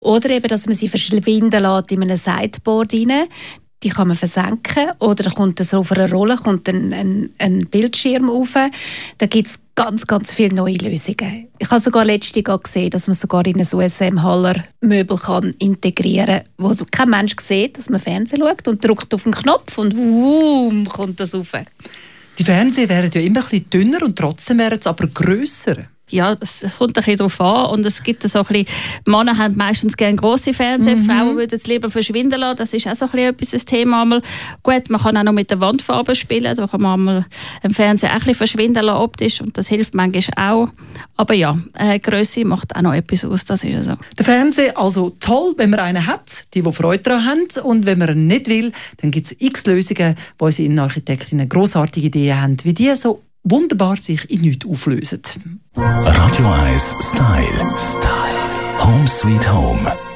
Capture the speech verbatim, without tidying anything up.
Oder eben, dass man sie verschwinden lässt in einem Sideboard rein. Die kann man versenken. Oder da kommt so auf einer Rolle kommt ein, ein, ein Bildschirm rauf. Da gibt es ganz, ganz viele neue Lösungen. Ich habe sogar letztens gesehen, dass man sogar in ein U S M-Haller-Möbel kann integrieren kann, wo so kein Mensch sieht, dass man Fernsehen schaut und drückt auf den Knopf und wumm, kommt das rauf. Die Fernseher wären ja immer ein bisschen dünner und trotzdem wären sie aber grösser. Ja, es, es kommt ein bisschen darauf an. Und es gibt so ein bisschen, Männer haben meistens gerne grosse Fernseher, mhm. Frauen würden es lieber verschwinden lassen. Das ist auch so ein bisschen etwas, ein Thema. Einmal. Gut, man kann auch noch mit der Wandfarbe spielen. Da kann man einmal einen Fernseher auch ein bisschen verschwinden lassen, optisch. Und das hilft manchmal auch. Aber ja, äh, Grösse macht auch noch etwas aus. Das ist so. Der Fernseher, also toll, wenn man einen hat, die, die Freude daran haben. Und wenn man ihn nicht will, dann gibt es x Lösungen, wo unsere Innenarchitektinnen grossartige Ideen haben, wie die so wunderbar sich in nichts auflösen. Radio eins Style. Style. Home Sweet Home.